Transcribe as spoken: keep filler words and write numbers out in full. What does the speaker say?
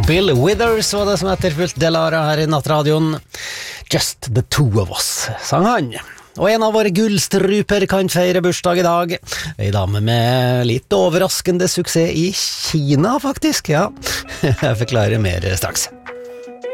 Bill Withers var det som etterfulgt Delara her i nattradioen. Just the two of us, sang han. Og en av våre gullstruper kan feire bursdag i dag. En dame med litt overraskende suksess i Kina, faktisk. Ja, jeg forklarer mer straks.